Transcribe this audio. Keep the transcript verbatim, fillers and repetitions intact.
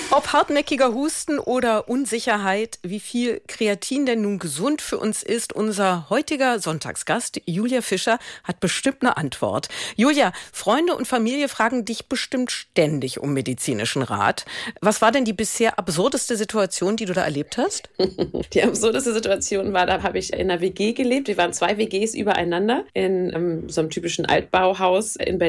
Ob hartnäckiger Husten oder Unsicherheit, wie viel Kreatin denn nun gesund für uns ist, unser heutiger Sonntagsgast, Julia Fischer, hat bestimmt eine Antwort. Julia, Freunde und Familie fragen dich bestimmt ständig um medizinischen Rat. Was war denn die bisher absurdeste Situation, die du da erlebt hast? Die absurdeste Situation war, da habe ich in einer W G gelebt. Wir waren zwei W Gs übereinander in um, so einem typischen Altbauhaus in Berlin.